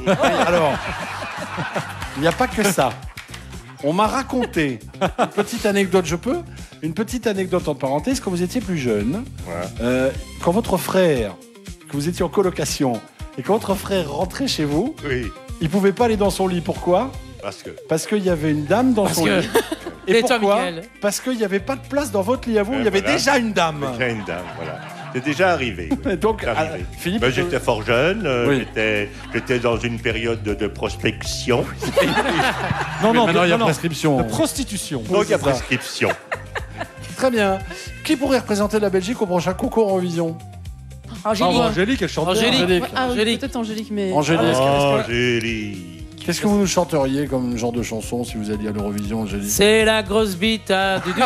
Alors, il n'y a pas que ça. On m'a raconté une petite anecdote, une petite anecdote en parenthèse, quand vous étiez plus jeune, quand votre frère, que vous étiez en colocation, et quand votre frère rentrait chez vous, il ne pouvait pas aller dans son lit. Pourquoi ? Parce qu'il y avait une dame dans son lit. Et pourquoi ? Parce qu'il n'y avait pas de place dans votre lit à vous, il y avait déjà une dame. Déjà une dame, voilà. C'est déjà arrivé. Donc, Philippe, j'étais fort jeune, j'étais dans une période de prospection. Maintenant il y a prescription. De prostitution. Donc il y a prescription. Très bien. Qui pourrait représenter la Belgique au prochain concours en vision ? Angélique, elle chante bien. Angélique. Peut-être Angélique, mais... Angélique. Qu'est-ce que vous nous chanteriez comme genre de chanson si vous alliez à l'Eurovision, Angélique ? C'est la grosse bite à Dudule.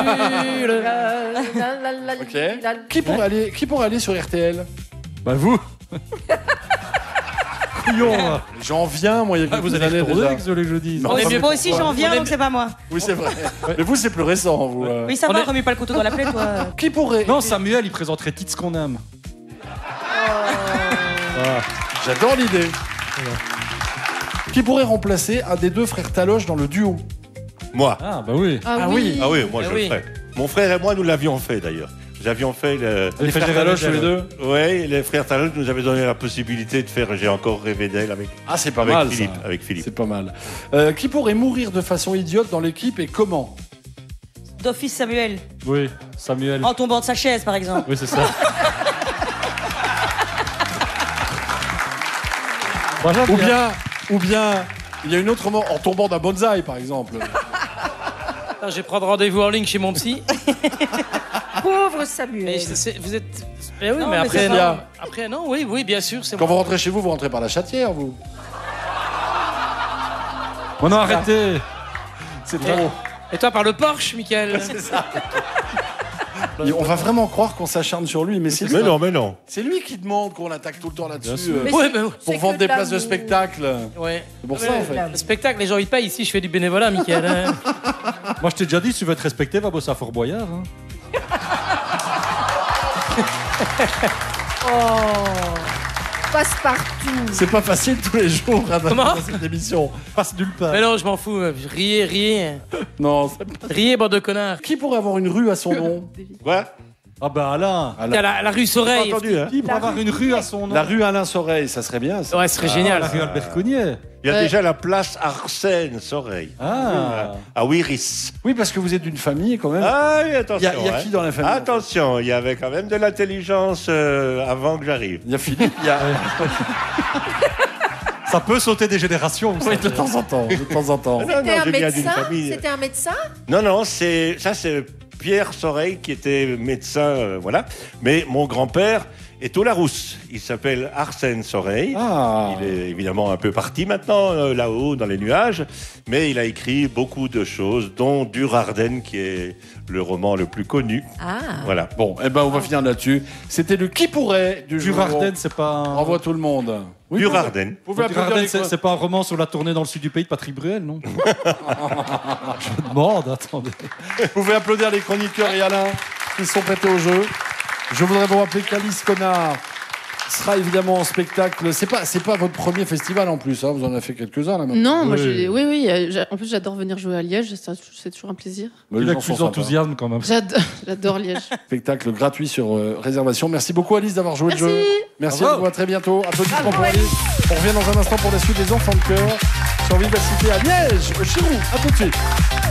Ok. Qui pourrait aller sur RTL ? Bah vous. Couillon. J'en viens, moi, il y a quelques vous allez années retourner déjà. avec ce jeudi. Moi aussi, j'en viens, donc c'est pas moi. Oui, c'est vrai. Mais vous, c'est plus récent, vous. Oui, ça va, remets pas le couteau dans la plaie, toi. Qui pourrait... Non, Samuel, il présenterait Titre ce qu'on aime. J'adore l'idée. Qui pourrait remplacer un des deux frères Taloche dans le duo ? Moi. Ah, bah oui. Ah oui. Ah oui, moi je le ferais. Mon frère et moi, nous l'avions fait d'ailleurs. Nous avions fait les frères Taloche tous les deux. Oui, les frères Taloche nous avaient donné la possibilité de faire J'ai encore rêvé d'elle avec. Ah, c'est pas mal. Philippe, ça. avec Philippe. C'est pas mal. Qui pourrait mourir de façon idiote dans l'équipe et comment ? D'office Samuel. Oui, Samuel. En tombant de sa chaise, par exemple. Oui, c'est ça. Ou bien, il y a une autre mort en tombant d'un bonsaï, par exemple. Je vais prendre rendez-vous en ligne chez mon psy. Pauvre Samuel. Mais vous êtes... Eh oui, Non, mais mais après, c'est non. ça. Après, non, oui, bien sûr, c'est Quand moi. vous rentrez chez vous, vous rentrez par la Chatière, vous. Oh non, arrêtez. C'est trop. Et toi, par le Porsche, Michael. C'est ça. On va vraiment croire qu'on s'acharne sur lui, mais c'est lui. Mais non. C'est lui qui demande qu'on attaque tout le temps là-dessus. Pour vendre des places de spectacle. Ouais. C'est pour ça, en fait. Le spectacle, les gens ils payent. Ici, je fais du bénévolat, Michael. Moi, je t'ai déjà dit, si tu veux être respecté, va bosser à Fort Boyard. Hein. Passe-partout. C'est pas facile tous les jours Comment dans cette émission. Passe nulle part. Mais non, je m'en fous. Riez. Non, c'est pas... Riez, bande de connards. Qui pourrait avoir une rue à son nom ? Quoi ? Ah bah Alain. Il y a la rue Soreille. Entendu, hein. Qui pourrait avoir une rue à son nom? La rue Alain Soreille, ça serait bien. Ça. Ouais, ce serait génial. La rue Albert Cognier. Il y a déjà la place Arsène Soreille. À Wiris. Oui, parce que vous êtes d'une famille quand même. Ah oui, attention. Il y a qui dans la famille ? Attention, il y avait quand même de l'intelligence avant que j'arrive. Il y a Philippe, il y a... Ça peut sauter des générations. Oui, de temps en temps. C'était un je viens d'une médecin ? famille- C'était un médecin ? Non, c'est Pierre Soreille qui était médecin, voilà. Mais mon grand-père est au Larousse. Il s'appelle Arsène Soreille. Ah. Il est évidemment un peu parti maintenant, là-haut, dans les nuages. Mais il a écrit beaucoup de choses, dont Durarden, qui est le roman le plus connu. Ah. Voilà. Bon, eh ben on va finir là-dessus. C'était le qui pourrait du jour. Durarden, c'est pas un... Bravo à tout le monde. Oui, Durarden. Vous pouvez applaudir Durarden, les c'est pas un roman sur la tournée dans le sud du pays de Patrick Bruel, non? Je demande, attendez. Vous pouvez applaudir les chroniqueurs et Alain qui sont prêtés au jeu. Je voudrais vous rappeler qu'Alice Connard sera évidemment en spectacle. C'est pas votre premier festival en plus, hein. Vous en avez fait quelques-uns là maintenant. Non, moi, oui. En plus, j'adore venir jouer à Liège. C'est toujours un plaisir. Mais Il les a gens sont plus sympas. d'enthousiasme quand même. J'adore Liège. Spectacle gratuit sur réservation. Merci beaucoup Alice d'avoir joué Merci. le jeu. Merci à Bravo. vous, à très bientôt. Applaudissements pour Alice. On revient dans un instant pour la suite des Enfants de cœur sur Vivacité à Liège, Chirou. À tout de suite.